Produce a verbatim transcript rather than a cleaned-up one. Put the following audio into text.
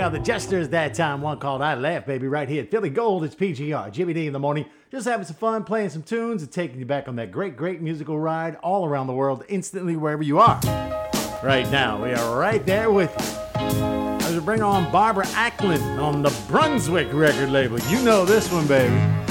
out the Jesters that time. One called I Laugh, baby, right here at Philly Gold. It's P G R, Jimmy D in the morning. Just having some fun, playing some tunes, and taking you back on that great, great musical ride all around the world, instantly wherever you are. Right now, we are right there with you. As we bring on Barbara Acklin on the Brunswick record label. You know this one, baby.